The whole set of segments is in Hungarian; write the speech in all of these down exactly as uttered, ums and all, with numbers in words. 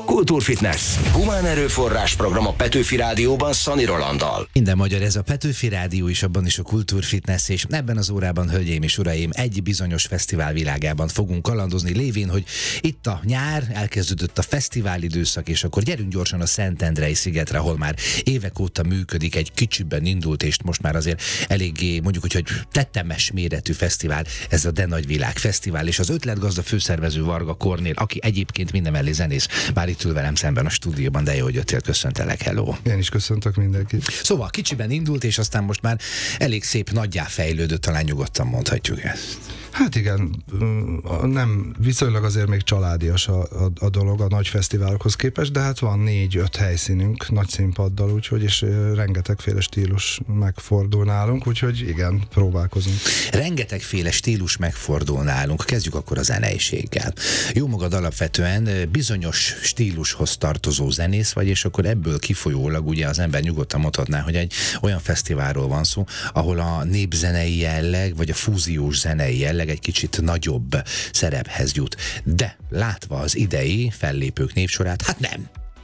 Kultúrfitness. Humán erőforrás program a Petőfi Rádióban Szani Rolanddal. Minden magyar, ez a Petőfi Rádió is, abban is a Kultúrfitness, és ebben az órában, hölgyeim és uraim, egy bizonyos fesztivál világában fogunk kalandozni, lévén, hogy itt a nyár, elkezdődött a fesztivál időszak, és akkor gyerünk gyorsan a Szentendrei szigetre, ahol már évek óta működik, egy kicsiben indult, és most már azért eléggé, mondjuk, hogy, hogy tetemes méretű fesztivál, ez a De Nagy Világ Fesztivál, és az ötletgazda főszervező Varga Kornél, aki egyébként mindenmellé zenész, bár itt ül velem szemben a stúdióban, de jó, hogy jöttél, köszöntelek, hello. Én is köszöntök mindenkit. Szóval kicsiben indult, és aztán most már elég szép nagyjá fejlődött, talán nyugodtan mondhatjuk ezt. Hát igen, nem, viszonylag azért még családias a, a, a dolog a nagy fesztiválokhoz képest, de hát van négy-öt helyszínünk nagy színpaddal, úgyhogy, és rengetegféle stílus megfordul nálunk, úgyhogy igen, próbálkozunk. Rengetegféle stílus megfordul nálunk, kezdjük akkor a zeneiséggel. Jó magad alapvetően bizonyos stílushoz tartozó zenész vagy, és akkor ebből kifolyólag ugye az ember nyugodtan mondhatná, hogy egy olyan fesztiválról van szó, ahol a népzenei jelleg, vagy a fúziós zenei jelleg egy kicsit nagyobb szerephez jut. De látva az idei fellépők névsorát, hát nem.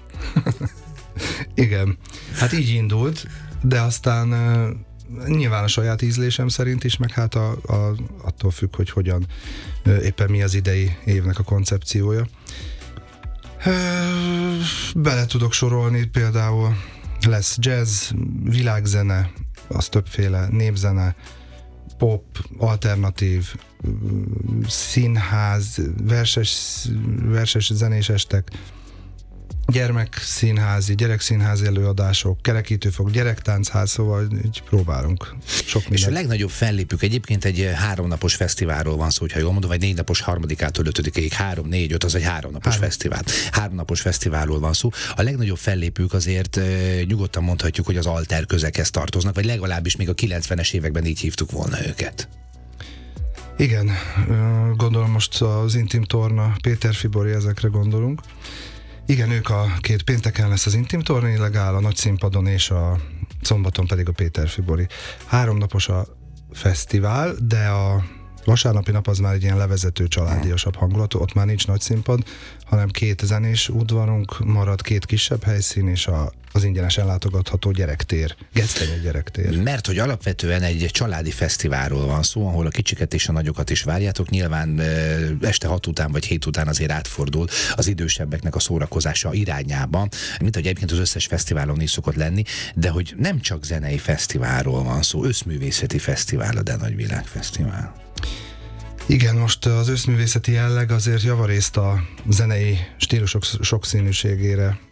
Igen, hát így indult, de aztán uh, nyilván a saját ízlésem szerint is, meg hát a, a, attól függ, hogy hogyan uh, éppen mi az idei évnek a koncepciója. Uh, bele tudok sorolni, például lesz jazz, világzene, az többféle, népzene, pop, alternatív, színház, verses, verses zenés estek, gyermekszínházi, gyerekszínházi előadások, kerekítőfok, gyerektánchaz, szóval így próbálunk sok mindent. És a legnagyobb fellépők egyébként egy háromnapos fesztiválról van szó, hogyha jól mondom, vagy négy napos harmadikától ötödikéig, három, négy, öt, az egy háromnapos három. fesztivál. Háromnapos fesztiválról van szó. A legnagyobb fellépők azért e, nyugodtan mondhatjuk, hogy az alter közeghez tartoznak, vagy legalábbis még a kilencvenes években így hívtuk volna őket. Igen, gondolom most az Intim Torna, Péter Fibori, ezekre gondolunk. Igen, ők a két, pénteken lesz az Intim Torna, illegál a nagy színpadon, és a szombaton pedig a Péter Fibori. Háromnapos a fesztivál, de a vasárnapi nap az már egy ilyen levezető, családiasabb hangulatú, ott már nincs nagy színpad, hanem két zenés udvarunk marad, két kisebb helyszín, és a, az ingyenes ellátogatható gyerektér, Gectenyő gyerektér. Mert hogy alapvetően egy családi fesztiválról van szó, ahol a kicsiket és a nagyokat is várjátok, nyilván este hat után vagy hét után azért átfordul az idősebbeknek a szórakozása irányába, mint hogy egyébként az összes fesztiválon is szokott lenni, de hogy nem csak zenei fesztiválról van szó, összművészeti fesztivál, a De Nagy Világ Fesztivál. Igen, most az összművészeti jelleg azért javarészt a zenei stílusok sokszínűségére